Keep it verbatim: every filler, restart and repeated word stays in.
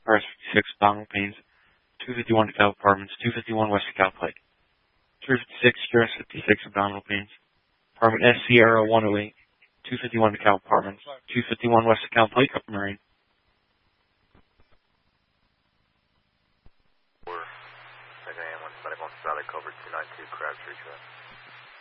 R S fifty-six, abdominal pains, two fifty-one DeKalb Apartments, two fifty-one West DeKalb Pike, three fifty-six, U S fifty-six, abdominal pains, apartment S Sierra one oh eight, two fifty-one DeKalb Apartments, two fifty-one West DeKalb Pike, Upper Marine. four, second A M, one Medical Valley, cover two nine two, Crabtree, correct.